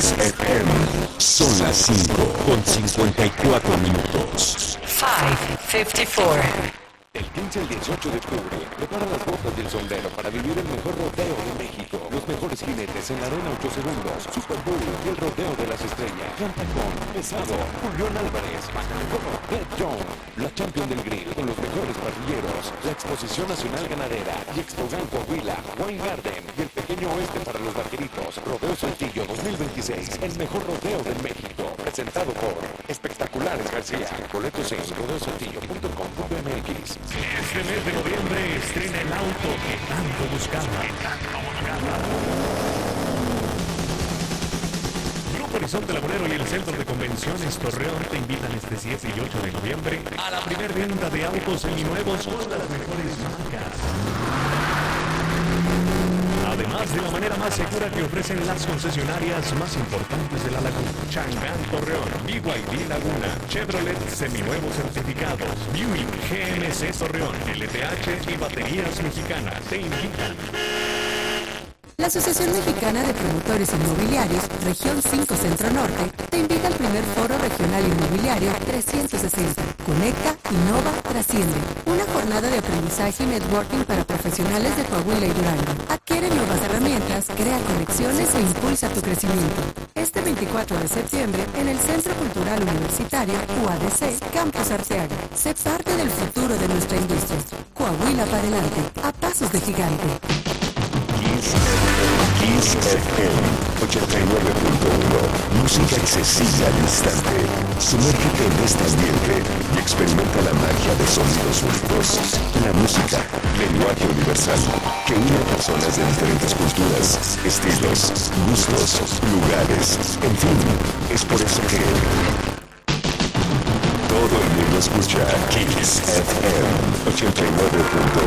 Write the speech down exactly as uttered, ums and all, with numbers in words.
Kiss F M. Son las cinco con cincuenta y cuatro minutos. cinco cincuenta y cuatro. El quince al dieciocho de octubre, prepara las botas del sombrero para vivir el mejor rodeo de México. Los mejores jinetes en la arena ocho segundos, Super Bowl y el rodeo de las estrellas. Cantacón, Pesado, Julián Álvarez, Macancono, Ted John, la Champion del Grill con los mejores parrilleros, la Exposición Nacional Ganadera y Expogan Coahuila, Wine Garden y el Pequeño Oeste para los vaqueritos. Rodeo Saltillo dos mil veintiséis, el mejor rodeo de México. Presentado por Espectaculares García. Boletos en rodeo saltillo punto com punto m x. Este mes de noviembre estrena el auto que tanto buscaba. Grupo Horizonte Lagunero y el Centro de Convenciones Torreón te invitan este siete y ocho de noviembre a la primer venta de autos seminuevos con las mejores marcas. Además de la manera más segura que ofrecen las concesionarias más importantes de la laguna. Chang'an Torreón, B Y D Laguna, Chevrolet seminuevos certificados, Buick, G M C Torreón, L T H y Baterías Mexicanas te invitan. La Asociación Mexicana de Promotores Inmobiliarios, Región cinco Centro Norte, te invita al primer Foro Regional Inmobiliario trescientos sesenta. Conecta, innova, trasciende. Una jornada de aprendizaje y networking para profesionales de Coahuila y Durango. Adquiere nuevas herramientas, crea conexiones e impulsa tu crecimiento. Este veinticuatro de septiembre, en el Centro Cultural Universitario, U A D C, Campus Arteaga. Sé parte del futuro de nuestra industria. Coahuila para adelante, a pasos de gigante. Kiss F M ochenta y nueve punto uno. Música accesible al instante. Sumérgete en este ambiente y experimenta la magia de sonidos únicos. La música, lenguaje universal, que une a personas de diferentes culturas, estilos, gustos, lugares. En fin, es por eso que todo el mundo escucha Kiss F M ochenta y nueve punto uno.